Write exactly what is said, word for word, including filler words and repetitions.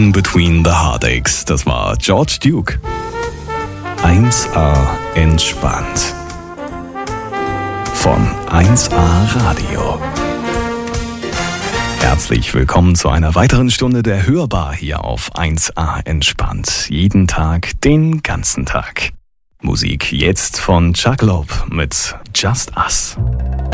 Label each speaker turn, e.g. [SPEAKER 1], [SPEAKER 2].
[SPEAKER 1] Between the Heartaches, das war George Duke. eins a entspannt. Von eins a Radio. Herzlich willkommen zu einer weiteren Stunde der Hörbar hier auf eins a entspannt. Jeden Tag, den ganzen Tag. Musik jetzt von Chuck Loeb mit Just Us.